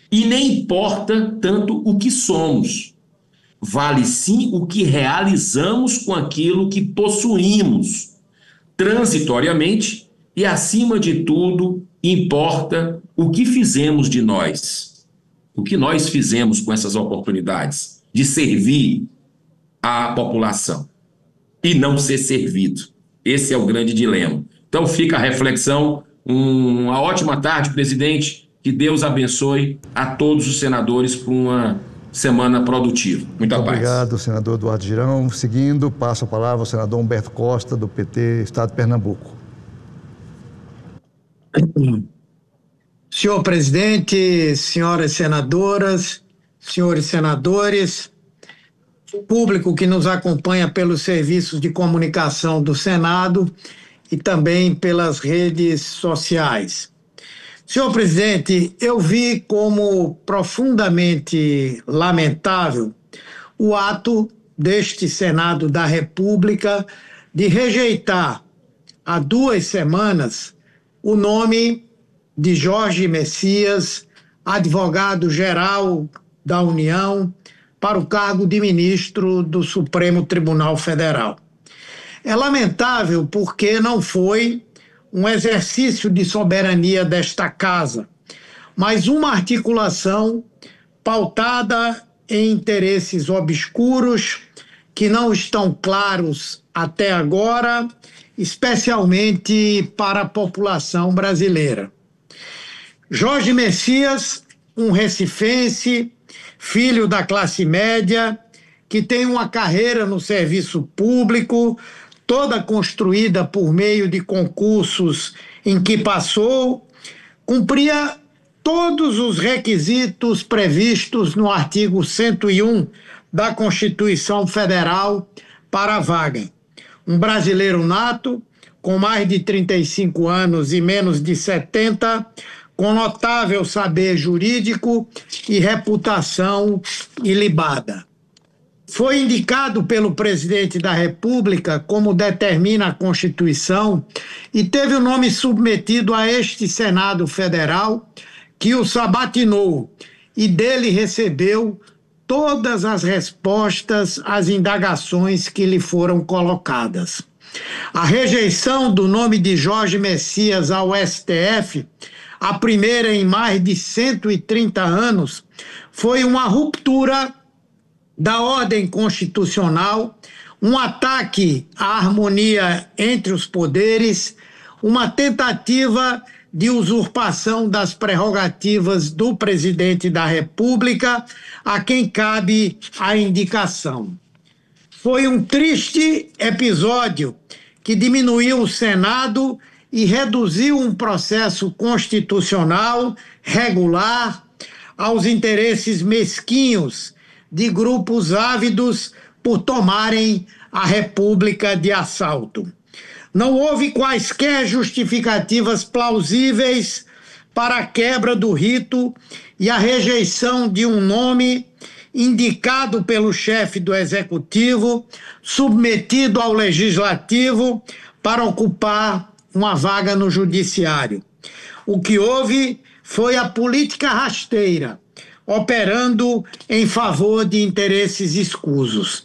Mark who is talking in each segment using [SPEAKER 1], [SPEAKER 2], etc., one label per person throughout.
[SPEAKER 1] E nem importa tanto o que somos, vale sim o que realizamos com aquilo que possuímos, transitoriamente, e acima de tudo, importa o que fizemos de nós, o que nós fizemos com essas oportunidades de servir a população e não ser servido. Esse é o grande dilema. Então fica a reflexão. Uma ótima tarde, presidente. Que Deus abençoe a todos os senadores por uma semana produtiva. Muita paz.
[SPEAKER 2] Obrigado, senador Eduardo Girão. Seguindo, passo a palavra ao senador Humberto Costa, do PT, Estado de Pernambuco.
[SPEAKER 3] Senhor presidente, senhoras senadoras, senhores senadores, público que nos acompanha pelos serviços de comunicação do Senado e também pelas redes sociais. Senhor presidente, eu vi como profundamente lamentável o ato deste Senado da República de rejeitar há 2 semanas o nome de Jorge Messias, advogado-geral da União, para o cargo de ministro do Supremo Tribunal Federal. É lamentável porque não foi um exercício de soberania desta casa, mas uma articulação pautada em interesses obscuros que não estão claros até agora, especialmente para a população brasileira. Jorge Messias, um recifense, filho da classe média, que tem uma carreira no serviço público, toda construída por meio de concursos em que passou, cumpria todos os requisitos previstos no artigo 101 da Constituição Federal para a vaga. Um brasileiro nato, com mais de 35 anos e menos de 70, com notável saber jurídico e reputação ilibada. Foi indicado pelo presidente da República, como determina a Constituição, e teve o nome submetido a este Senado Federal, que o sabatinou e dele recebeu todas as respostas às indagações que lhe foram colocadas. A rejeição do nome de Jorge Messias ao STF, a primeira em mais de 130 anos, foi uma ruptura da ordem constitucional, um ataque à harmonia entre os poderes, uma tentativa de usurpação das prerrogativas do presidente da República, a quem cabe a indicação. Foi um triste episódio que diminuiu o Senado e reduziu um processo constitucional regular aos interesses mesquinhos de grupos ávidos por tomarem a República de assalto. Não houve quaisquer justificativas plausíveis para a quebra do rito e a rejeição de um nome indicado pelo chefe do Executivo, submetido ao Legislativo para ocupar uma vaga no Judiciário. O que houve foi a política rasteira, operando em favor de interesses escusos.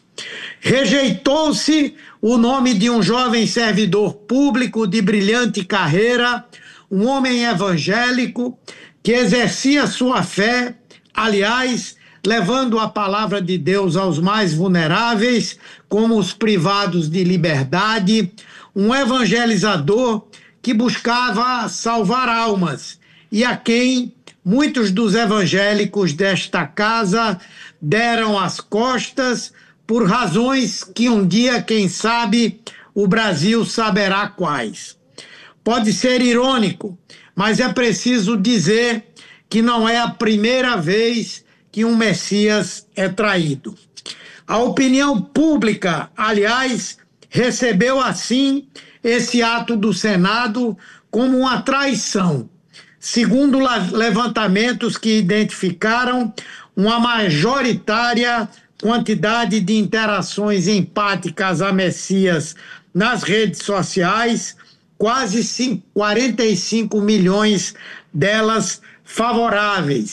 [SPEAKER 3] Rejeitou-se o nome de um jovem servidor público de brilhante carreira, um homem evangélico que exercia sua fé, aliás, levando a palavra de Deus aos mais vulneráveis, como os privados de liberdade, um evangelizador que buscava salvar almas e a quem muitos dos evangélicos desta casa deram as costas por razões que um dia, quem sabe, o Brasil saberá quais. Pode ser irônico, mas é preciso dizer que não é a primeira vez que um Messias é traído. A opinião pública, aliás, recebeu assim esse ato do Senado como uma traição, segundo levantamentos que identificaram uma majoritária quantidade de interações empáticas a Messias nas redes sociais, quase 45 milhões delas favoráveis.